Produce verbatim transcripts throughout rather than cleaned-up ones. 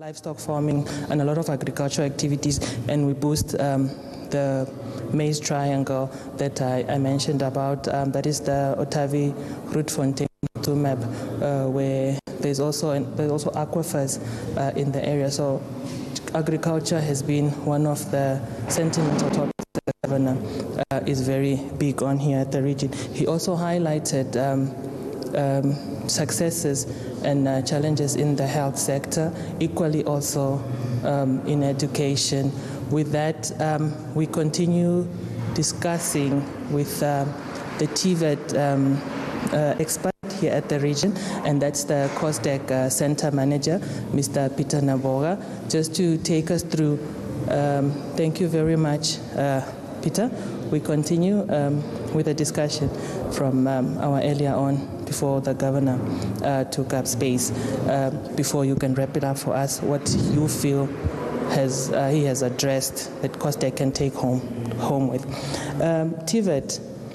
livestock farming and a lot of agricultural activities, and we boost um, the maize triangle that I, I mentioned about. Um, that is the Otavi Rootfontein map, uh, where there's also an, there's also aquifers uh, in the area. So agriculture has been one of the sentimental topics the governor uh, is very big on here at the region. He also highlighted um, um, successes and uh, challenges in the health sector, equally also um, in education. With that, um, we continue discussing with uh, the T V E T um, uh, expert here at the region, and that's the COSDEC uh, Center Manager, Mister Peter Naboga, just to take us through. Um, thank you very much, uh, Peter. We continue um, with a discussion from um, our earlier on before the governor uh, took up space. Uh, before you can wrap it up for us, what you feel has uh, he has addressed that COSDEC can take home home with. Um, T V E T.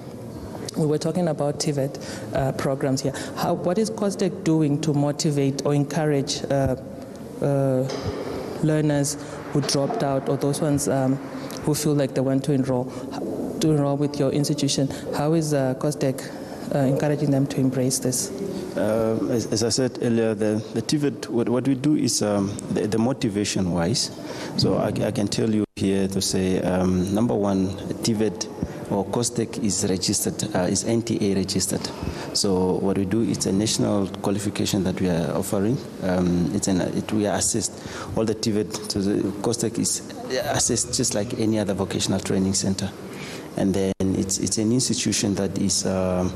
We were talking about T V E T uh, programs here. How, what is COSDEC doing to motivate or encourage uh, uh, learners who dropped out, or those ones um, who feel like they want to enroll to enroll with your institution? How is uh, COSDEC uh, encouraging them to embrace this? Uh, as, as I said earlier, the, the T V E T, what, what we do is um, the, the motivation-wise. So I, I can tell you here to say, um, number one, T V E T or COSDEC is registered, uh, is N T A registered. So what we do, it's a national qualification that we are offering. Um, it's an, it, we are assessed, all the T V E T, so the COSDEC is assessed just like any other vocational training center. And then it's, it's an institution that is, um,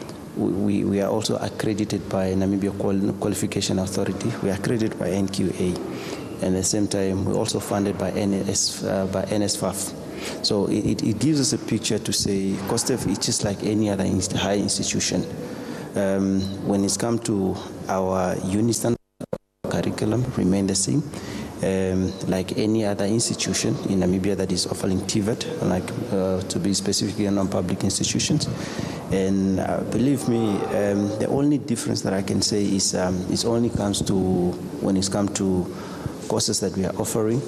we, we are also accredited by Namibia Qualification Authority. We are accredited by N Q A. And at the same time, we're also funded by N S, uh, by N S F A F. So it, it gives us a picture to say COSDEC is just like any other inst high institution. Um, when it's come to our Unistan curriculum, remain the same. Um, like any other institution in Namibia that is offering T V E T, like uh, to be specifically non-public institutions. And uh, believe me, um, the only difference that I can say is um, it only comes to when it's come to courses that we are offering.